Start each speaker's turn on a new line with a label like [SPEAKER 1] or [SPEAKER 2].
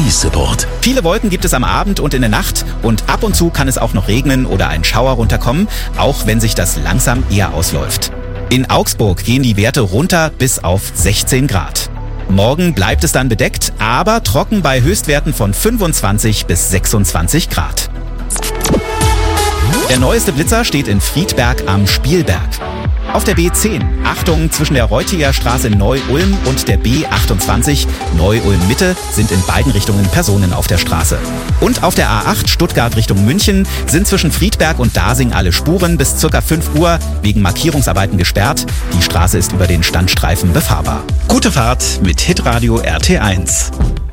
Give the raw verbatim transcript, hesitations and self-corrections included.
[SPEAKER 1] Ski-Support.
[SPEAKER 2] Viele Wolken gibt es am Abend und in der Nacht und ab und zu kann es auch noch regnen oder ein Schauer runterkommen, auch wenn sich das langsam eher ausläuft. In Augsburg gehen die Werte runter bis auf sechzehn Grad. Morgen bleibt es dann bedeckt, aber trocken bei Höchstwerten von fünfundzwanzig bis sechsundzwanzig Grad. Der neueste Blitzer steht in Friedberg am Spielberg. Auf der B zehn, Achtung, zwischen der Reutiger Straße Neu-Ulm und der B achtundzwanzig Neu-Ulm-Mitte sind in beiden Richtungen Personen auf der Straße. Und auf der A acht Stuttgart Richtung München sind zwischen Friedberg und Dasing alle Spuren bis ca. fünf Uhr wegen Markierungsarbeiten gesperrt. Die Straße ist über den Standstreifen befahrbar. Gute Fahrt mit Hitradio R T eins.